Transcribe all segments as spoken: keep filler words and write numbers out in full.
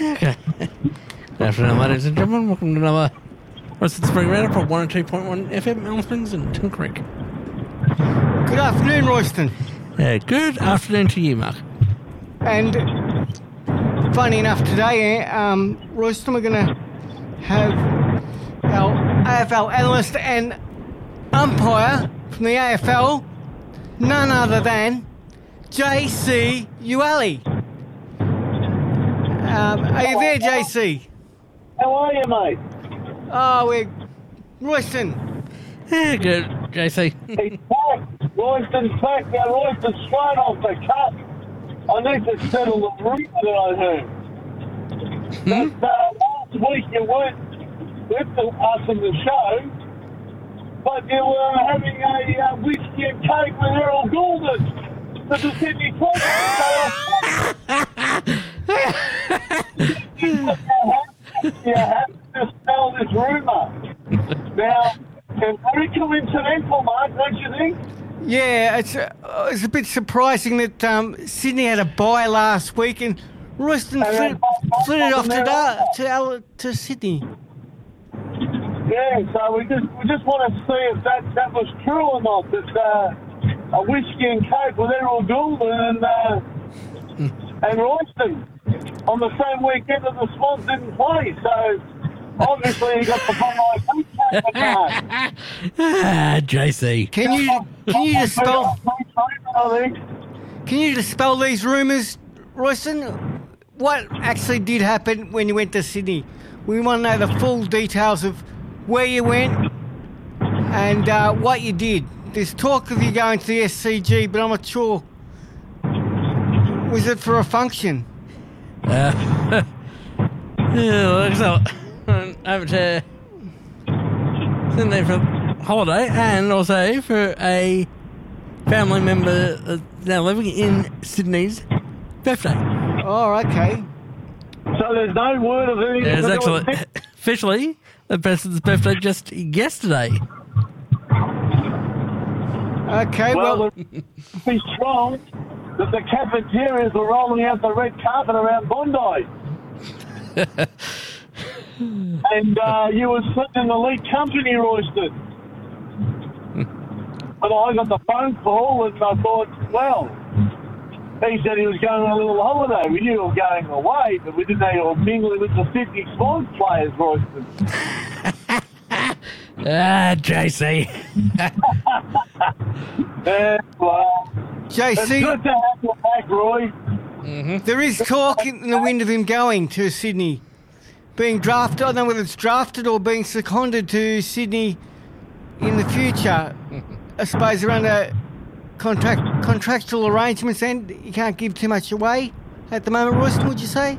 Okay. Good afternoon, ladies and gentlemen. Welcome to another Roasted Spring Roundup on one oh two point one F M, Alice Springs and Tin Creek. Good afternoon, Royston. Yeah, good afternoon to you, Mark. And funny enough, today, um, Royston, we're going to have our A F L analyst and umpire from the A F L, none other than J C Uali. Um, are you there, J C? How are you, mate? Oh, we're... Royston. Yeah, good, J C. He's back. Royston's back. Now, Royston's straight off the cut. I need to settle the route that I heard. Hmm? But, uh, last week you weren't with the, us in the show, but you were having a uh, whiskey and cake with Errol Goulden for the Sydney Twins. You have to dispel this rumour. Now, it's very coincidental, Mark, don't you think? Yeah, it's, uh, it's a bit surprising that um, Sydney had a bye last week and Royston flitted, flitted off to, da- to, Al- to Sydney. Yeah, so we just we just want to see if that, that was true or not. That uh, a whiskey and cake with Errol Goulden and uh, and Royston on the same weekend that the Swans didn't play. So obviously he got the bye. Ah, J C. Can you can you dispel can you dispel these rumours, Royston? What actually did happen when you went to Sydney? We want to know the full details of where you went and uh, what you did. There's talk of you going to the S C G, but I'm not sure. Was it for a function? Uh, yeah, so, over to Sydney for holiday and also for a family member that's now living in Sydney's birthday. Oh, okay. So there's no word of anything. There's actually officially the person's birthday just yesterday. Okay, well... well be strong that the cafeterias were rolling out the red carpet around Bondi. And uh, you were sitting in the lead company, Royston. But I got the phone call and I thought, well, he said he was going on a little holiday. We knew he was going away, but we didn't know he was mingling with the Sydney Swans players, Royston. Ah, J C. Yeah, well, J C, it's good to have you back, Roy. Mm-hmm. there is talk in the wind of him going to Sydney. Being drafted, I don't know whether it's drafted or being seconded to Sydney in the future. I suppose around the contract, contractual arrangements, and you can't give too much away at the moment, Royston, would you say?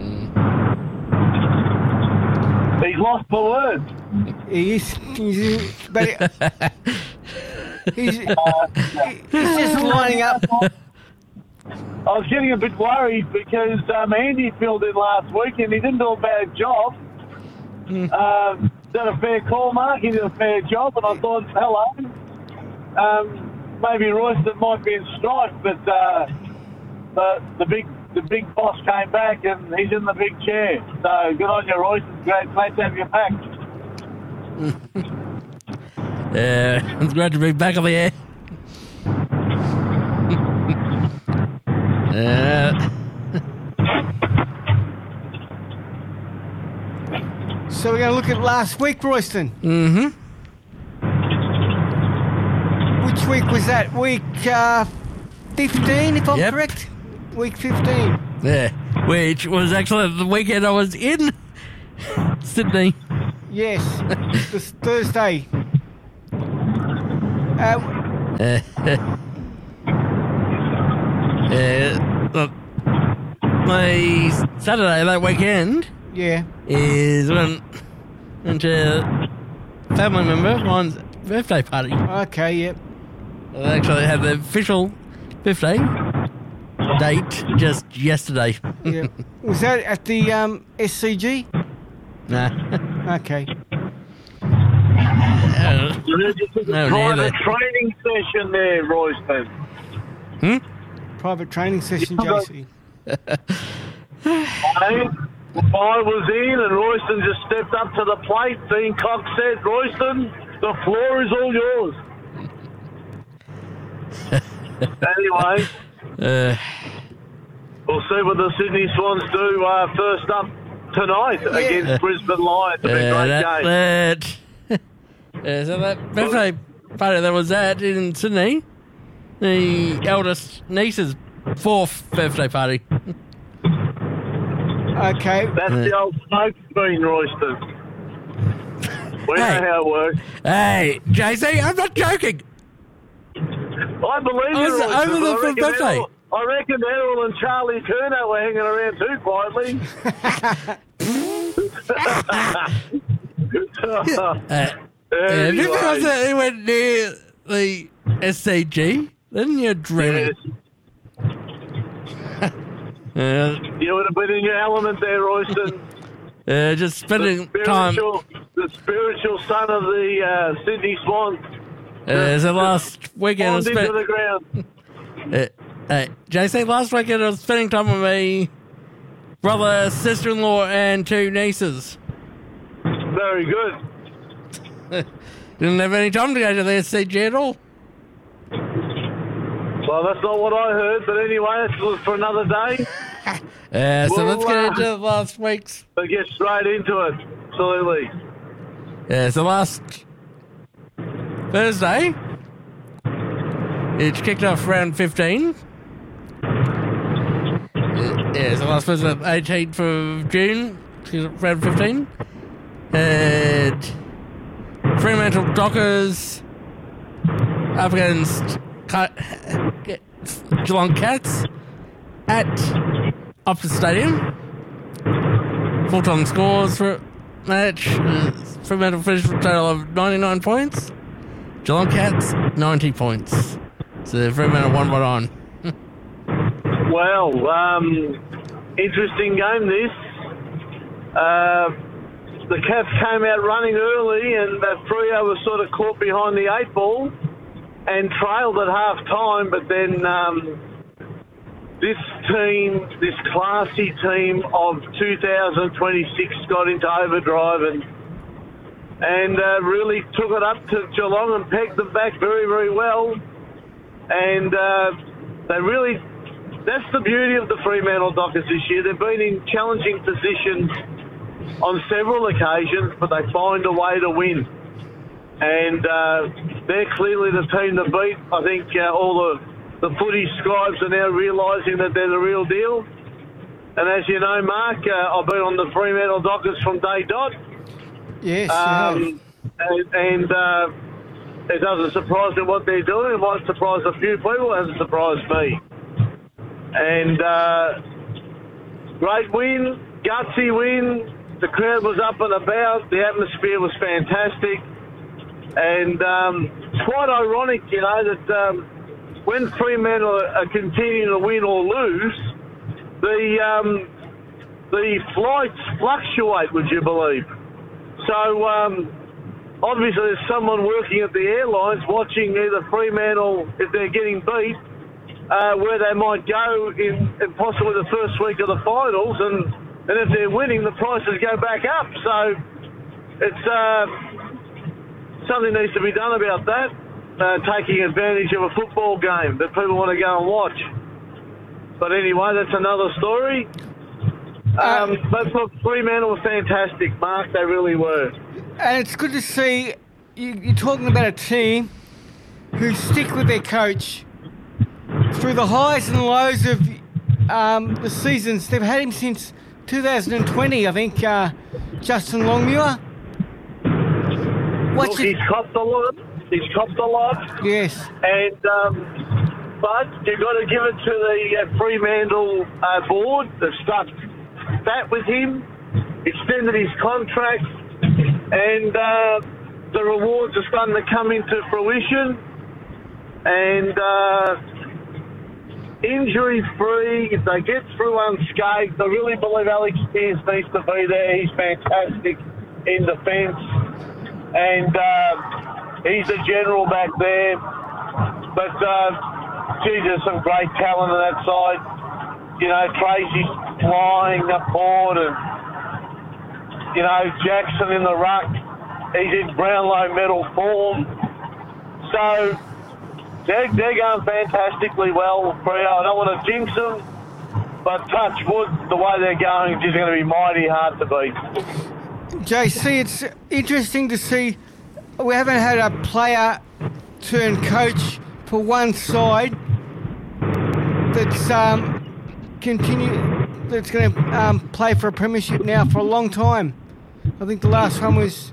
He's lost for words. He is, he's, but it, he's, he's just lining up. I was getting a bit worried because um, Andy filled in last week and he didn't do a bad job. Mm. Um, did a fair call, Mark. He did a fair job, and I thought, hello. Um, maybe Royston might be in strife, but uh, the the big the big boss came back and he's in the big chair. So good on you, Royston. Great, great to have you back. Yeah, it's great to be back on the air. Yeah. So we're going to look at last week, Royston. Mm-hmm. Which week was that? Week uh, fifteen, if I'm Yep. correct? Week fifteen. Yeah, which was actually the weekend I was in Sydney. Yes, this Thursday. Uh, Uh, uh, look, my Saturday that weekend yeah. is when went to a family member of mine's birthday party. Okay, yep. They actually had the official birthday date just yesterday. Yep. Was that at the um, S C G? Nah. Okay. Uh, So there's just a No, private neither. training session there, Royston. hmm? Private training session, Yeah. J C. Hey? I was in and Royston just stepped up to the plate. Dean Cox said, Royston, the floor is all yours. Anyway, Uh, we'll see what the Sydney Swans do uh, first up tonight against Brisbane Lions. It'll be a uh, great that, game. that, uh, so that birthday party that was at in Sydney, the eldest niece's fourth birthday party. Okay. That's the old smoke screen, Royston. We know Hey. how it works. Hey, J C, I'm not joking. I believe I you, was Royston. over but the I reckon birthday. Errol- I reckon Errol and Charlie Curnow were hanging around too quietly. Uh, yeah, just because Anyway. he went near the S C G, then you're dreaming. Uh, You would have been in your element there, Royston. uh, just The spending time. spiritual, the spiritual son of the uh, Sydney Swans. Uh, so last weekend I was Spawned into spent, the ground. uh, uh, J C, last weekend I was spending time with my brother, sister-in-law, and two nieces. Very good. Didn't have any time to go to the S C G at all. Well, that's not what I heard, but anyway, this was for another day. Uh, so Well, let's get uh, into last week's. We'll get straight into it. Absolutely. Yeah, so last Thursday, it kicked off round fifteen. Uh, Yeah, so last Thursday, eighteenth of June, kicked off round fifteen. And Fremantle Dockers up against Cut, Geelong Cats at Optus Stadium. Full-time scores for match. Uh, Fremantle finished with a total of ninety-nine points. Geelong Cats, ninety points. So Fremantle won by nine. Well, um, interesting game this. Uh, the Cats came out running early and uh, Freo was sort of caught behind the eight ball and trailed at half time, but then um, this team, this classy team of two thousand twenty-six got into overdrive and and uh, really took it up to Geelong and pegged them back very, very well. And uh, they really, that's the beauty of the Fremantle Dockers this year. They've been in challenging positions on several occasions, but they find a way to win. And uh, they're clearly the team to beat. I think uh, all the, the footy scribes are now realising that they're the real deal. And as you know, Mark, uh, I've been on the Fremantle Dockers from day dot. Yes. Um, and and uh, it doesn't surprise me what they're doing. It might surprise a few people. It hasn't surprised me. And uh, great win, gutsy win. The crowd was up and about. The atmosphere was fantastic. And um, it's quite ironic, you know, that um, when Fremantle are continuing to win or lose, the um, the flights fluctuate, would you believe? So, um, obviously, there's someone working at the airlines watching either Fremantle, if they're getting beat, uh, where they might go in, in possibly the first week of the finals, and, and if they're winning, the prices go back up. So, it's uh, something needs to be done about that, uh, taking advantage of a football game that people want to go and watch. But anyway, that's another story. Um, but look, Fremantle were fantastic, Mark. They really were. And it's good to see you, you're talking about a team who stick with their coach through the highs and lows of um, the seasons. They've had him since two thousand twenty, I think, uh, Justin Longmuir. What's Look, your- he's copped a lot. He's copped a lot. Yes. And um, but you've got to give it to the uh, Fremantle uh, board. They've stuck fat with him, extended his contract, and uh, the rewards are starting to come into fruition. And uh, injury-free, if they get through unscathed, I really believe Alex Pearce needs to be there. He's fantastic in defence, and uh, he's the general back there. But uh, gee, there's some great talent on that side. you know, Tracy's flying up board and, you know, Jackson in the ruck. He's in Brownlow medal form. So they're, they're going fantastically well, Freo. I don't want to jinx them, but touch wood, the way they're going is just going to be mighty hard to beat. J C, it's interesting to see we haven't had a player turn coach for one side that's um, continue that's going to um, play for a premiership now for a long time. I think the last one was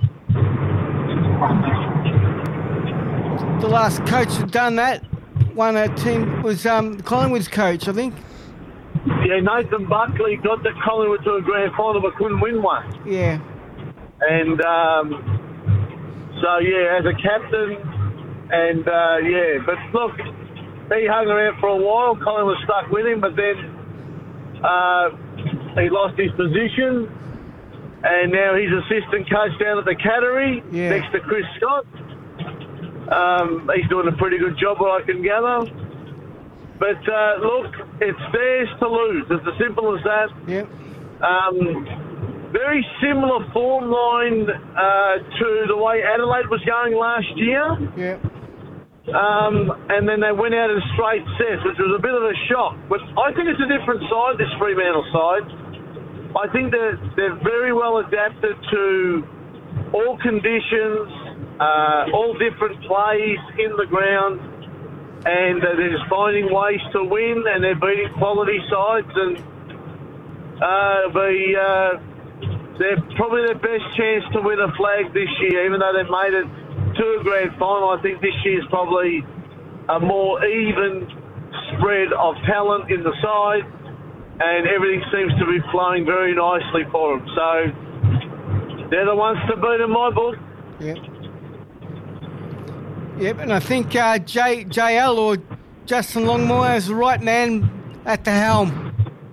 the last coach that done that. Won a team was um, Collingwood's coach, I think. Yeah, Nathan Buckley got the Collingwood to a grand final but couldn't win one. Yeah. And um, so, yeah, as a captain, and uh, yeah, but look, he hung around for a while. Collingwood was stuck with him, but then uh, he lost his position, and now he's assistant coach down at the Cattery yeah. next to Chris Scott. Um, he's doing a pretty good job, what I can gather. But uh, look, it's theirs to lose. It's as simple as that. Yep. Um, very similar form line uh, to the way Adelaide was going last year. Yep. Um, and then they went out in straight sets, which was a bit of a shock. But I think it's a different side, this Fremantle side. I think that they're very well adapted to all conditions, uh, all different plays in the ground, and uh, they're just finding ways to win, and they're beating quality sides, and uh, the, uh, they're probably their best chance to win a flag this year, even though they've made it to a grand final. I think this year's probably a more even spread of talent in the side, and everything seems to be flowing very nicely for them. So they're the ones to beat in my book. Yep. Yep, and I think uh, J, JL or Justin Longmire is the right man at the helm.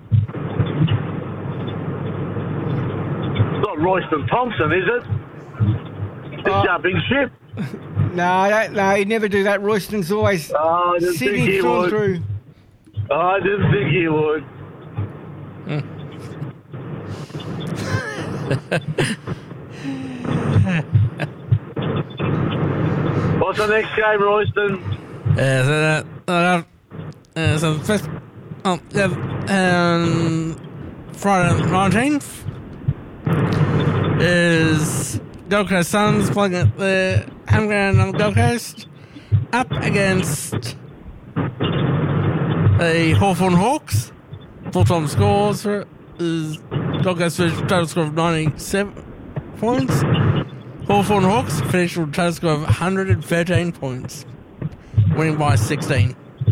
It's not Royston Thompson, is it? The Uh, jumping ship. No, I don't, no, he'd never do that. Royston's always Oh, I didn't think sitting he through and would. through. Oh, I didn't think he would. What's the next game, Royston? Uh, so, that, uh, uh, so the first, oh, yeah, um, Friday the nineteenth is Gold Coast Suns playing at the home ground on the Gold Coast up against the Hawthorn Hawks. Full-time scores for it is Gold Coast finished with a total score of ninety-seven points. Hawthorn Hawks finished with a total score of one hundred thirteen points, winning by sixteen.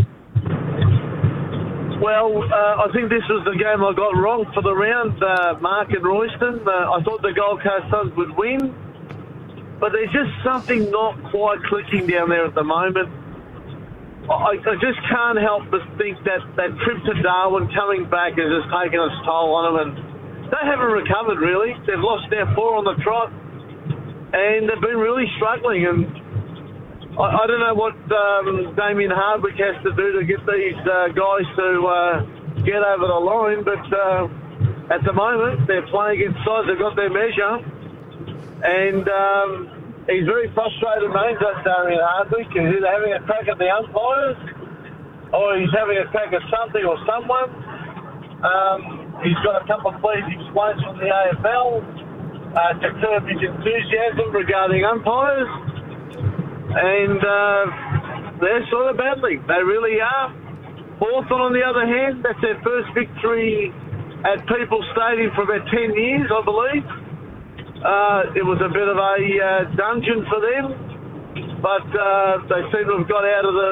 Well, uh, I think this was the game I got wrong for the round, uh, Mark and Royston. Uh, I thought the Gold Coast Suns would win, but there's just something not quite clicking down there at the moment. I, I just can't help but think that that trip to Darwin coming back has just taken its toll on them, and they haven't recovered really. They've lost their four on the trot, and they've been really struggling. And I, I don't know what um, Damien Hardwick has to do to get these uh, guys to uh, get over the line, but uh, at the moment they're playing against sides they've got their measure, and um, he's very frustrated, mate, that Damien Hardwick. He's either having a crack at the umpires or he's having a crack at something or someone. Um, he's got a couple of pleasing explains from the A F L uh, to curb his enthusiasm regarding umpires. And uh, they're sort of battling. They really are. Hawthorn, on the other hand, that's their first victory at People's Stadium for about ten years, I believe. Uh, it was a bit of a uh, dungeon for them, but uh, they seem to have got out of the